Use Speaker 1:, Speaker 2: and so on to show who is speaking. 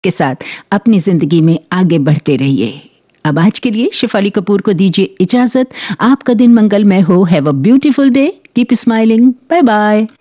Speaker 1: के साथ अपनी जिंदगी में आगे बढ़ते रहिए। अब आज के लिए शेफाली कपूर को दीजिए इजाजत। आपका दिन मंगलमय हो। Have a beautiful day, keep smiling, bye bye.